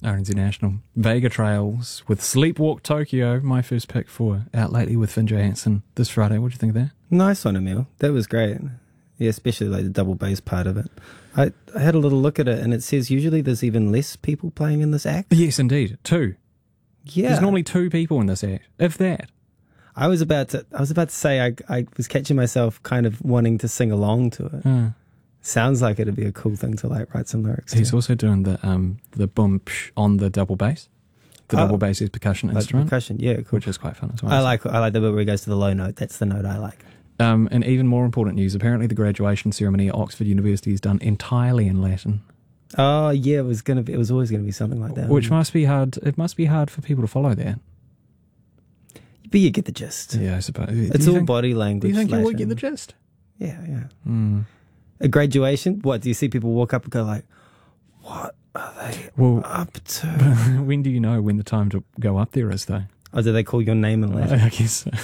RNZ National. Vega Trails with Sleepwalk Tokyo, my first pick for Out Lately with Finn Johansson this Friday. What do you think of that? Nice one, Emil. That was great. Yeah, especially like the double bass part of it. I had a little look at it, and it says usually there's even less people playing in this act. Yes, indeed. 2. Yeah. There's normally 2 people in this act, if that. I was about to say I was catching myself kind of wanting to sing along to it. Sounds like it'd be a cool thing to like write some lyrics to. He's also doing the boom psh on the double bass. The double bass is percussion instrument. Percussion, yeah, cool. Which is quite fun as well. I like the bit where he goes to the low note. That's the note I like. And even more important news, apparently the graduation ceremony at Oxford University is done entirely in Latin. Oh yeah, it was always gonna be something like that. Which must be hard. It must be hard for people to follow that. But you get the gist. Yeah, I suppose. It's all body language. Do you think you Latin. would get the gist? Yeah. A graduation? What, do you see people walk up and go like, what are they up to? When do you know when the time to go up there is, though? Oh, do they call your name in Latin? I guess so.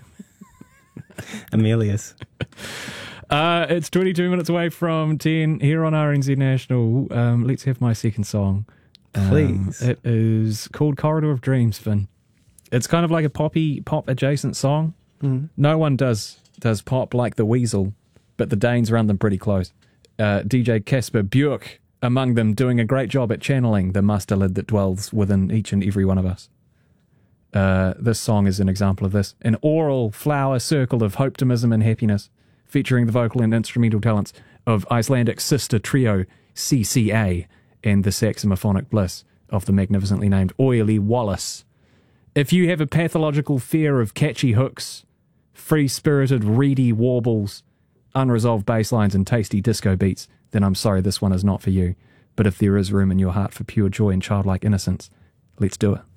Emilius. It's 22 minutes away from 10 here on RNZ National. Let's have my second song. Please. It is called Corridor of Dreams, Finn. It's kind of like a pop adjacent song. No one does pop like the Weasel, but the Danes run them pretty close. DJ Casper Björk among them, doing a great job at channeling the master lid that dwells within each and every one of us. This song is an example of this. An oral flower circle of optimism and happiness, featuring the vocal and instrumental talents of Icelandic sister trio CCA and the saxophonic bliss of the magnificently named Oily Wallace. If you have a pathological fear of catchy hooks, free-spirited reedy warbles, unresolved bass lines and tasty disco beats, then I'm sorry this one is not for you. But if there is room in your heart for pure joy and childlike innocence, let's do it.